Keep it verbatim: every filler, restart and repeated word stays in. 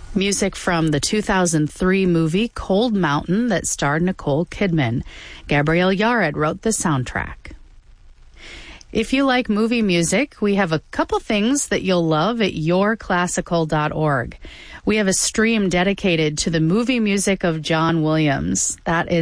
Music from the two thousand three movie Cold Mountain that starred Nicole Kidman. Gabrielle Yared wrote the soundtrack. If you like movie music, we have a couple things that you'll love at your classical dot org. We have a stream dedicated to the movie music of John Williams. That is